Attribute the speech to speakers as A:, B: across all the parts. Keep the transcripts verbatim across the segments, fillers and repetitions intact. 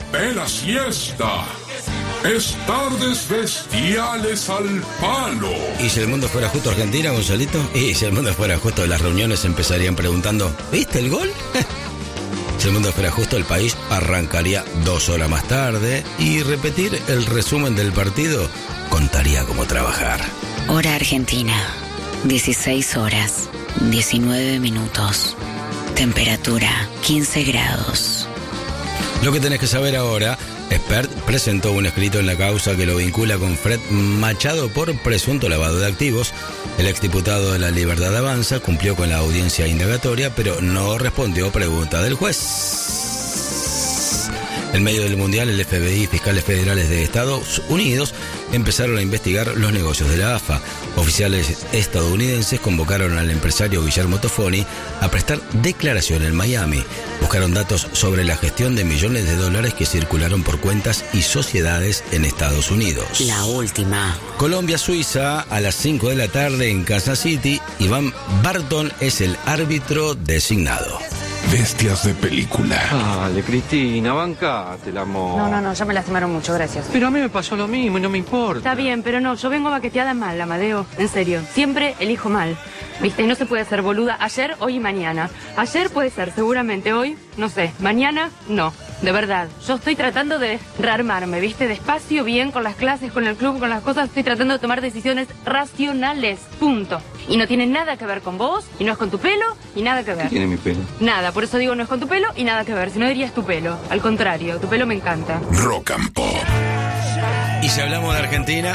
A: Bella siesta. Es tardes bestiales al palo.
B: ¿Y si el mundo fuera justo Argentina, Gonzalito? ¿Y si el mundo fuera justo, las reuniones empezarían preguntando, ¿viste el gol? Si el mundo fuera justo, el país arrancaría dos horas más tarde y repetir el resumen del partido contaría cómo trabajar.
C: Hora Argentina, dieciséis horas, diecinueve minutos. Temperatura, quince grados.
B: Lo que tenés que saber ahora, Expert presentó un escrito en la causa que lo vincula con Fred Machado por presunto lavado de activos. El exdiputado de La Libertad Avanza cumplió con la audiencia indagatoria, pero no respondió pregunta del juez. En medio del Mundial, el F B I y fiscales federales de Estados Unidos empezaron a investigar los negocios de la A F A. Oficiales estadounidenses convocaron al empresario Guillermo Tofoni a prestar declaración en Miami. Buscaron datos sobre la gestión de millones de dólares que circularon por cuentas y sociedades en Estados Unidos.
C: La última.
B: Colombia-Suiza a las cinco de la tarde en Kansas City. Iván Barton es el árbitro designado.
A: Bestias de película.
D: Dale, Cristina, bancate el amor.
E: No, no, no, ya me lastimaron mucho, gracias.
D: Pero a mí me pasó lo mismo y no me importa.
E: Está bien, pero no, yo vengo baqueteada mal, Amadeo. En serio, siempre elijo mal. Viste, no se puede ser boluda ayer, hoy y mañana. Ayer puede ser, seguramente hoy, no sé. Mañana, no. De verdad, yo estoy tratando de rearmarme, ¿viste? Despacio, bien, con las clases, con el club, con las cosas. Estoy tratando de tomar decisiones racionales, punto. Y no tiene nada que ver con vos, y no es con tu pelo, y nada que ver.
D: ¿Qué tiene mi pelo?
E: Nada, por eso digo no es con tu pelo y nada que ver. Si no dirías tu pelo. Al contrario, tu pelo me encanta.
A: Rock and Pop.
B: Y si hablamos de Argentina,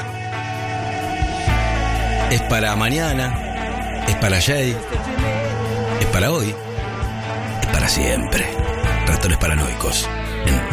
B: es para mañana, es para ayer, es para hoy, es para siempre. Ratones paranoicos en